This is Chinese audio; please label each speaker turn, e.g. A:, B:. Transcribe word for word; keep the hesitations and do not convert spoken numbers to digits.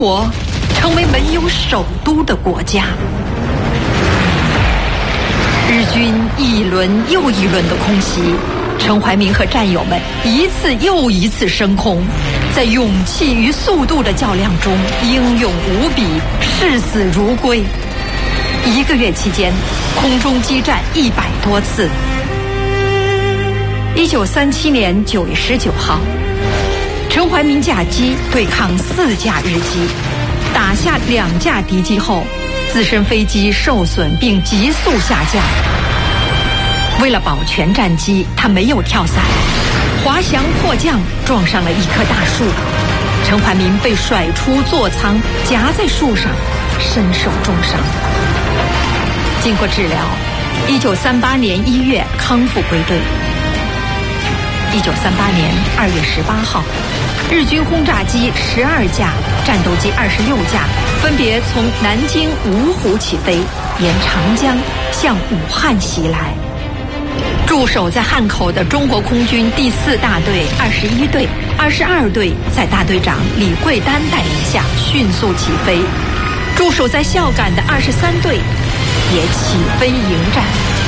A: 国成为没有首都的国家。日军一轮又一轮的空袭，陈怀民和战友们一次又一次升空，在勇气与速度的较量中英勇无比，视死如归。一个月期间，空中激战一百多次。一九三七年九月十九号，陈怀民驾机对抗四架日机，打下两架敌机后，自身飞机受损并急速下降。为了保全战机，他没有跳伞，滑翔迫降，撞上了一棵大树。陈怀民被甩出座舱，夹在树上，身受重伤。经过治疗，一九三八年一月康复归队。一九三八年二月十八号，日军轰炸机十二架，战斗机二十六架，分别从南京芜湖起飞，沿长江向武汉袭来。驻守在汉口的中国空军第四大队二十一队、二十二队在大队长李桂丹带领下迅速起飞，驻守在孝感的二十三队也起飞迎战。